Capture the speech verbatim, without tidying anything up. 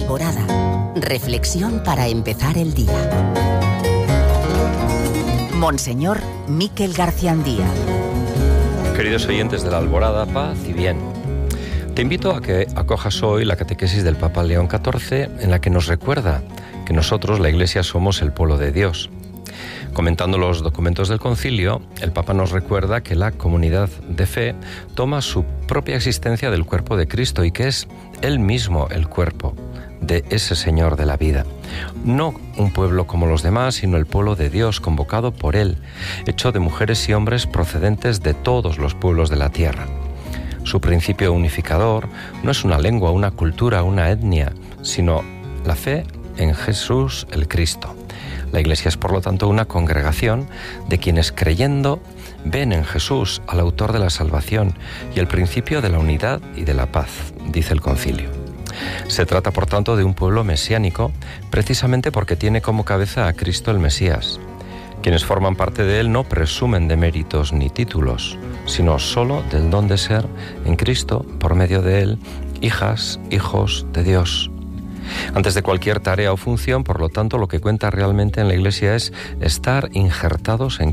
Alborada. Reflexión para empezar el día. Monseñor Miquel Garciandía. Queridos oyentes de la Alborada, paz y bien. Te invito a que acojas hoy la catequesis del Papa León catorce, en la que nos recuerda que nosotros, la Iglesia, somos el pueblo de Dios. Comentando los documentos del concilio, el Papa nos recuerda que la comunidad de fe toma su propia existencia del cuerpo de Cristo y que es Él mismo el cuerpo de ese Señor de la vida. No un pueblo como los demás, sino el pueblo de Dios, convocado por Él, hecho de mujeres y hombres procedentes de todos los pueblos de la tierra. Su principio unificador no es una lengua, una cultura, una etnia, sino la fe en Jesús el Cristo. La Iglesia es, por lo tanto, una congregación de quienes, creyendo, ven en Jesús al autor de la salvación y el principio de la unidad y de la paz, dice el concilio. Se trata, por tanto, de un pueblo mesiánico, precisamente porque tiene como cabeza a Cristo el Mesías. Quienes forman parte de él no presumen de méritos ni títulos, sino solo del don de ser en Cristo, por medio de él, hijas, hijos de Dios. Antes de cualquier tarea o función, por lo tanto, lo que cuenta realmente en la Iglesia es estar injertados en